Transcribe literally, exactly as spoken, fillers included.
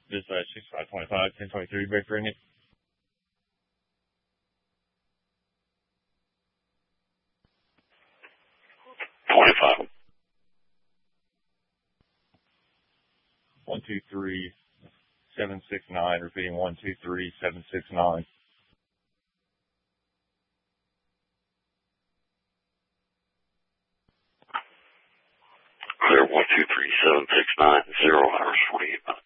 Dispatch sixty-five twenty-five, ten twenty-three, break for Indy. twenty-five. one two three seven six nine, repeating one two three seven six nine. Clear one two three seven six nine, zero hours forty-eight minutes.